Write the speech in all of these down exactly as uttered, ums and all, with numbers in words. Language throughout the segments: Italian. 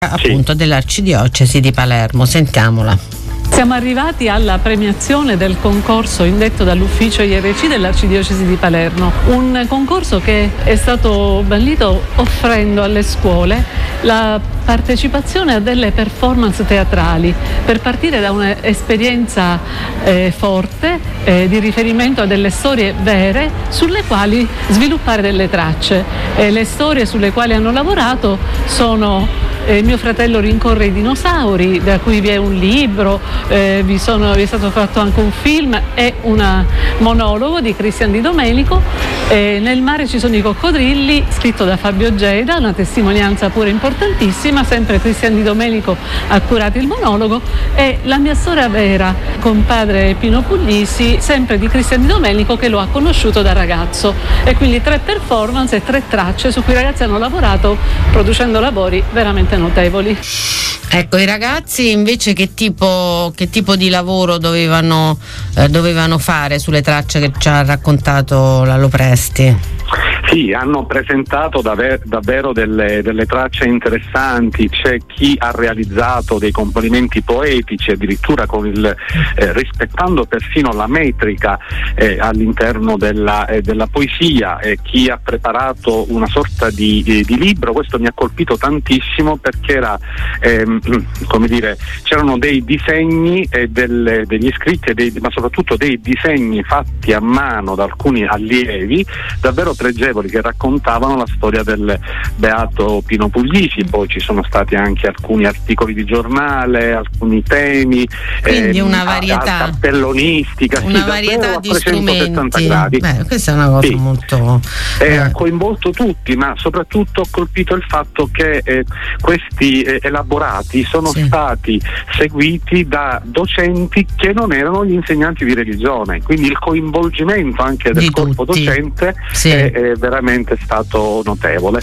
appunto dell'Arcidiocesi di Palermo. Sentiamola. Siamo arrivati alla premiazione del concorso indetto dall'ufficio I R C dell'Arcidiocesi di Palermo, un concorso che è stato bandito offrendo alle scuole la partecipazione a delle performance teatrali per partire da un'esperienza eh, forte eh, di riferimento a delle storie vere sulle quali sviluppare delle tracce. E le storie sulle quali hanno lavorato sono Eh, mio fratello rincorre i dinosauri, da cui vi è un libro, eh, vi, sono, vi è stato fatto anche un film e un monologo di Cristian Di Domenico. Eh, Nel mare ci sono i coccodrilli, scritto da Fabio Geda, una testimonianza pure importantissima, sempre Cristian Di Domenico ha curato il monologo, e La mia storia vera con padre Pino Puglisi, sempre di Cristian Di Domenico, che lo ha conosciuto da ragazzo. E quindi tre performance e tre tracce su cui i ragazzi hanno lavorato producendo lavori veramente notevoli. Ecco, i ragazzi invece che tipo, che tipo di lavoro dovevano, eh, dovevano fare sulle tracce che ci ha raccontato la Lopresti? Sì, hanno presentato davvero, davvero delle, delle tracce interessanti. C'è chi ha realizzato dei componimenti poetici, addirittura con il, eh, rispettando persino la metrica eh, all'interno della, eh, della poesia, e chi ha preparato una sorta di, di, di libro. Questo mi ha colpito tantissimo perché era, ehm, come dire, c'erano dei disegni e delle, degli scritti, dei, ma soprattutto dei disegni fatti a mano da alcuni allievi davvero pregevoli, che raccontavano la storia del beato Pino Puglisi. Poi ci sono stati anche alcuni articoli di giornale, alcuni temi, quindi eh, una varietà, a, a cartellonistica, una sì, varietà di strumenti. Gradi. Beh, questa è una cosa sì. molto eh, ha coinvolto tutti, ma soprattutto ho colpito il fatto che eh, questi eh, elaborati sono sì. stati seguiti da docenti che non erano gli insegnanti di religione, quindi il coinvolgimento anche del di corpo tutti. docente sì. è, è veramente stato notevole.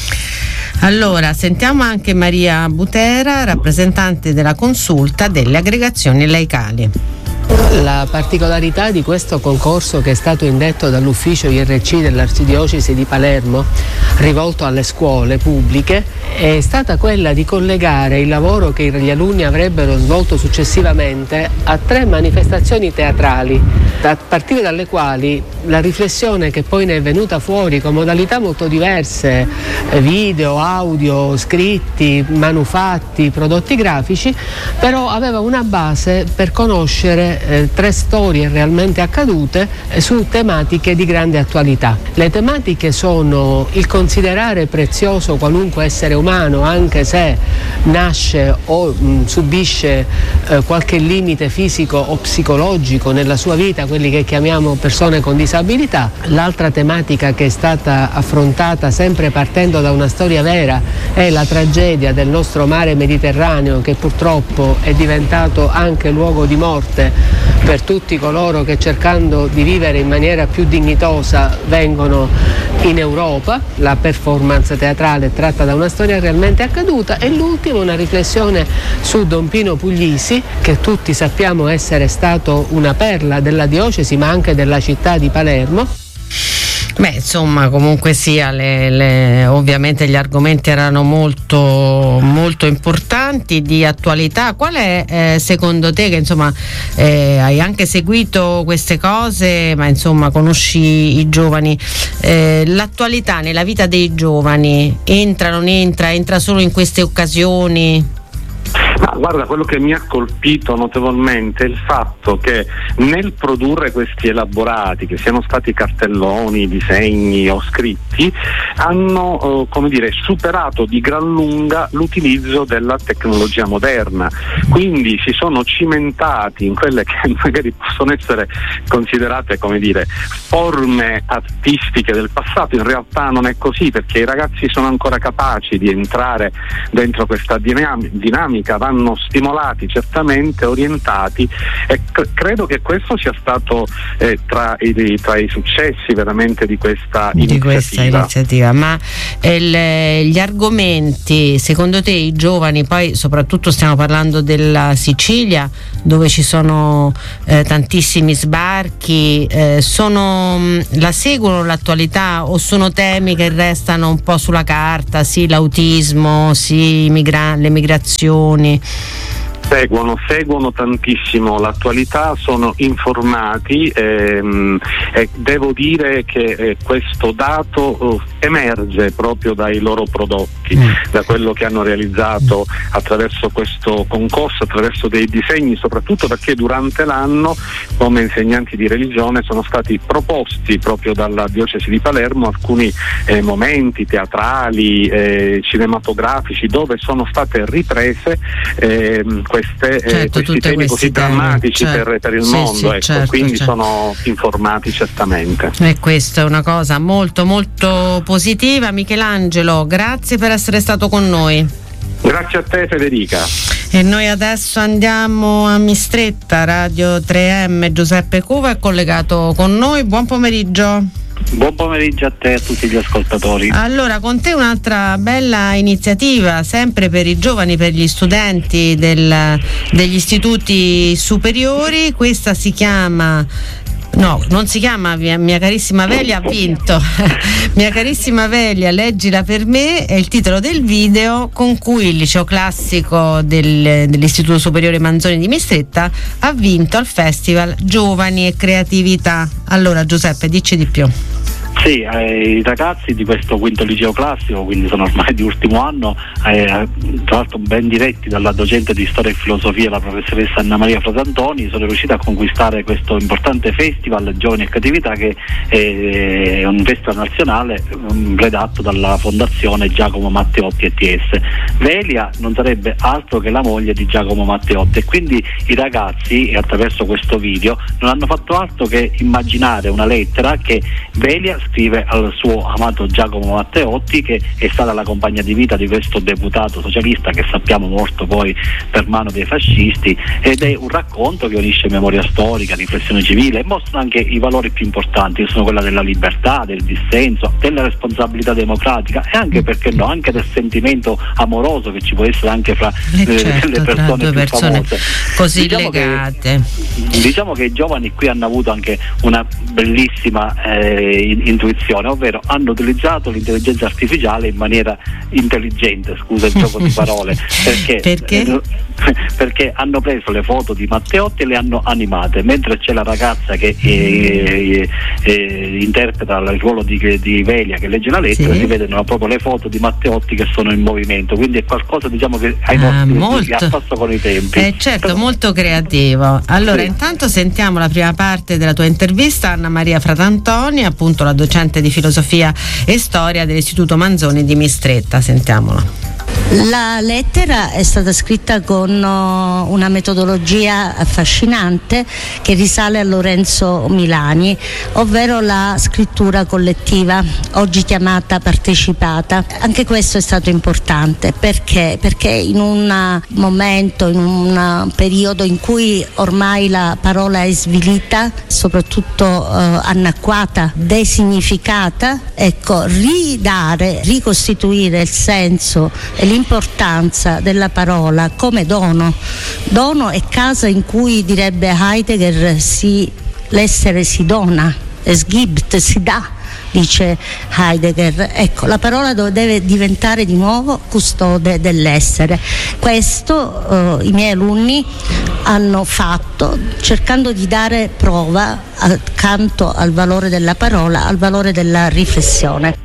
Allora, sentiamo anche Maria Butera, rappresentante della consulta delle aggregazioni laicali. La particolarità di questo concorso, che è stato indetto dall'ufficio I R C dell'Arcidiocesi di Palermo, rivolto alle scuole pubbliche, è stata quella di collegare il lavoro che gli alunni avrebbero svolto successivamente a tre manifestazioni teatrali, a partire dalle quali la riflessione che poi ne è venuta fuori con modalità molto diverse, video, audio, scritti, manufatti, prodotti grafici, però aveva una base per conoscere Eh, tre storie realmente accadute eh, su tematiche di grande attualità. Le tematiche sono il considerare prezioso qualunque essere umano, anche se nasce o mh, subisce eh, qualche limite fisico o psicologico nella sua vita, quelli che chiamiamo persone con disabilità. L'altra tematica che è stata affrontata, sempre partendo da una storia vera, è la tragedia del nostro mare Mediterraneo, che purtroppo è diventato anche luogo di morte per tutti coloro che, cercando di vivere in maniera più dignitosa, vengono in Europa. La performance teatrale è tratta da una storia realmente accaduta, e l'ultimo una riflessione su Don Pino Puglisi, che tutti sappiamo essere stato una perla della diocesi ma anche della città di Palermo. Beh, insomma, comunque sia, le, le, ovviamente gli argomenti erano molto molto importanti, di attualità. Qual è eh, secondo te, che insomma eh, hai anche seguito queste cose, ma insomma conosci i giovani, eh, l'attualità nella vita dei giovani entra, non entra, entra solo in queste occasioni? Ma guarda, quello che mi ha colpito notevolmente è il fatto che nel produrre questi elaborati, che siano stati cartelloni, disegni o scritti, hanno eh, come dire, superato di gran lunga l'utilizzo della tecnologia moderna. Quindi si sono cimentati in quelle che magari possono essere considerate, come dire, forme artistiche del passato. In realtà non è così, perché i ragazzi sono ancora capaci di entrare dentro questa dinam- dinamica, vanno vanno stimolati, certamente orientati, e c- credo che questo sia stato eh, tra, i, tra i successi veramente di questa di iniziativa. questa iniziativa. Ma il, gli argomenti, secondo te i giovani, poi soprattutto stiamo parlando della Sicilia dove ci sono eh, tantissimi sbarchi, eh, sono, la seguono l'attualità o sono temi che restano un po' sulla carta, sì l'autismo, sì i migra- le migrazioni? Seguono, seguono tantissimo l'attualità, sono informati ehm, e devo dire che eh, questo dato eh, emerge proprio dai loro prodotti, mm. da quello che hanno realizzato attraverso questo concorso, attraverso dei disegni, soprattutto perché durante l'anno come insegnanti di religione sono stati proposti proprio dalla diocesi di Palermo alcuni eh, momenti teatrali, eh, cinematografici dove sono state riprese eh, queste, certo, eh, questi temi così temi, drammatici certo. per, per il sì, mondo, sì, ecco, certo, quindi certo. sono informati certamente. E questa è una cosa molto molto positiva. Michelangelo, grazie per essere stato con noi. Grazie a te Federica. E noi adesso andiamo a Mistretta, Radio tre M. Giuseppe Cuva è collegato con noi, buon pomeriggio. Buon pomeriggio a te e a tutti gli ascoltatori. Allora, con te un'altra bella iniziativa, sempre per i giovani, per gli studenti del, degli istituti superiori. Questa si chiama No, non si chiama Mia, mia carissima Velia ha vinto. Mia carissima Velia, leggila per me, è il titolo del video con cui il liceo classico del, dell'Istituto Superiore Manzoni di Mistretta ha vinto al Festival Giovani e Creatività. Allora Giuseppe, dici di più. Sì, eh, i ragazzi di questo quinto liceo classico, quindi sono ormai di ultimo anno, eh, tra l'altro ben diretti dalla docente di storia e filosofia, la professoressa Anna Maria Fratantoni, sono riusciti a conquistare questo importante festival Giovani e Creatività, che è un festival nazionale um, redatto dalla fondazione Giacomo Matteotti E T S. Velia non sarebbe altro che la moglie di Giacomo Matteotti, e quindi i ragazzi, attraverso questo video, non hanno fatto altro che immaginare una lettera che Velia scrive al suo amato Giacomo Matteotti, che è stata la compagna di vita di questo deputato socialista che sappiamo morto poi per mano dei fascisti, ed è un racconto che unisce memoria storica, riflessione civile e mostra anche i valori più importanti, che sono quella della libertà, del dissenso, della responsabilità democratica e anche, perché no, anche del sentimento amoroso che ci può essere anche fra eh le, certo, le persone tra due più persone famose così diciamo legate. Che, diciamo che i giovani qui hanno avuto anche una bellissima eh, intuizione, ovvero hanno utilizzato l'intelligenza artificiale in maniera intelligente, scusa il gioco di parole, perché, perché? Eh, perché hanno preso le foto di Matteotti e le hanno animate, mentre c'è la ragazza che eh, eh, interpreta il ruolo di, di Velia, che legge la lettera, sì. Si vedono proprio le foto di Matteotti che sono in movimento, quindi è qualcosa, diciamo, che ai ah, nostri molto, a passo con i tempi. Eh, certo, Però, molto creativo. Allora, sì. Intanto sentiamo la prima parte della tua intervista a Anna Maria Fratantoni, appunto la docente di filosofia e storia dell'Istituto Manzoni di Mistretta. Sentiamola. La lettera è stata scritta con una metodologia affascinante che risale a Lorenzo Milani, ovvero la scrittura collettiva, oggi chiamata partecipata. Anche questo è stato importante perché, perché in un momento, in un periodo in cui ormai la parola è svilita, soprattutto eh, anacquata, designificata, ecco, ridare, ricostituire il senso e l'importanza della parola come dono. Dono è casa in cui, direbbe Heidegger, si, l'essere si dona, es gibt, si dà, dice Heidegger. Ecco, la parola deve diventare di nuovo custode dell'essere. Questo eh, i miei alunni hanno fatto, cercando di dare prova, accanto al valore della parola, al valore della riflessione.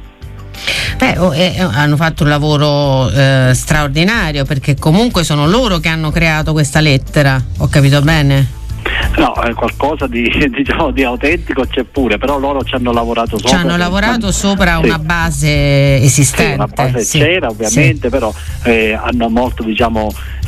Beh, oh, eh, hanno fatto un lavoro eh, straordinario, perché comunque sono loro che hanno creato questa lettera, ho capito bene? No, qualcosa di, diciamo, di autentico c'è pure, però loro ci hanno lavorato sopra. Ci hanno lavorato sopra sì. una base esistente. Sì, una base sì. c'era ovviamente, sì. però eh, hanno molto, diciamo,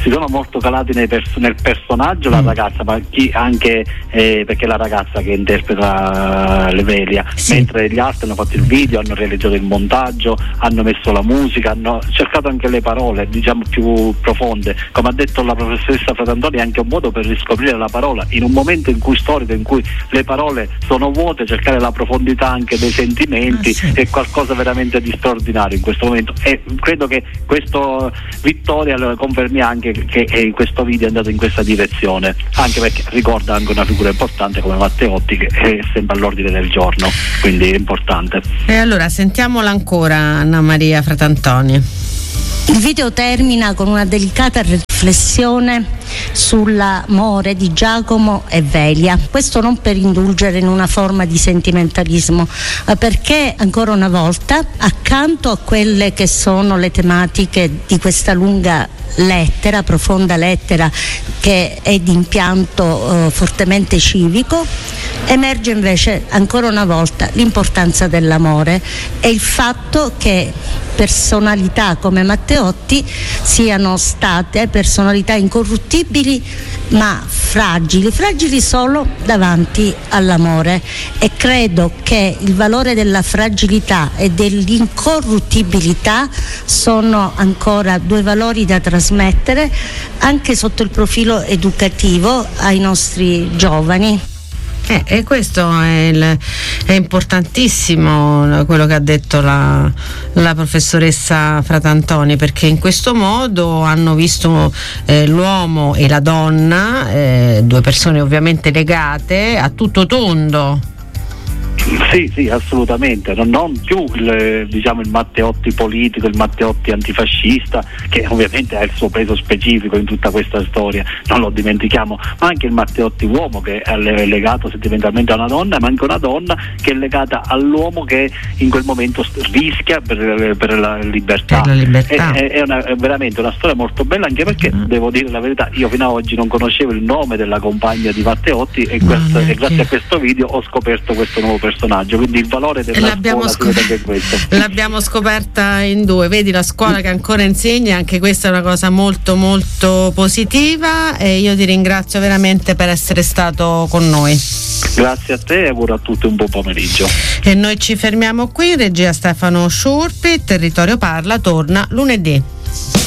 si sono molto calati nei pers- nel personaggio la ragazza, ma chi anche eh, perché la ragazza che interpreta Levelia, sì. mentre gli altri hanno fatto il video, hanno realizzato il montaggio, hanno messo la musica, hanno cercato anche le parole, diciamo, più profonde. Come ha detto la professoressa Fratantoni, è anche un modo per riscoprire la parola in un momento in cui storico, in cui le parole sono vuote, cercare la profondità anche dei sentimenti ah, sì. è qualcosa veramente di straordinario in questo momento, e credo che questo Vittoria lo confermi anche che in questo video è andato in questa direzione, anche perché ricorda anche una figura importante come Matteotti, che è sempre all'ordine del giorno, quindi è importante. E allora sentiamola ancora, Anna Maria Fratantoni. Il video termina con una delicata riflessione sull'amore di Giacomo e Velia. Questo non per indulgere in una forma di sentimentalismo, ma perché ancora una volta, accanto a quelle che sono le tematiche di questa lunga lettera, profonda lettera che è di impianto eh, fortemente civico, emerge invece ancora una volta l'importanza dell'amore e il fatto che personalità come Matteotti siano state personalità incorruttibili ma fragili, fragili solo davanti all'amore, e credo che il valore della fragilità e dell'incorruttibilità sono ancora due valori da trasmettere anche sotto il profilo educativo ai nostri giovani. Eh, e questo è, il, è importantissimo quello che ha detto la, la professoressa Fratantoni, perché in questo modo hanno visto eh, l'uomo e la donna, eh, due persone ovviamente legate, a tutto tondo. Sì, sì, assolutamente, non, non più il, diciamo, il Matteotti politico, il Matteotti antifascista, che ovviamente ha il suo peso specifico in tutta questa storia, non lo dimentichiamo, ma anche il Matteotti uomo, che è legato sentimentalmente a una donna, ma anche una donna che è legata all'uomo che in quel momento rischia per, per la libertà. Per la libertà. È, è, una, è veramente una storia molto bella, anche perché mm. devo dire la verità, io fino ad oggi non conoscevo il nome della compagna di Matteotti e, questo, e grazie a questo video ho scoperto questo nuovo personaggio, quindi il valore della l'abbiamo scuola scop- anche questo. L'abbiamo scoperta in due, vedi la scuola che ancora insegna, anche questa è una cosa molto molto positiva, e io ti ringrazio veramente per essere stato con noi. Grazie a te e auguro a tutti un buon pomeriggio. E noi ci fermiamo qui, regia Stefano Sciurpi, Territorio Parla torna lunedì.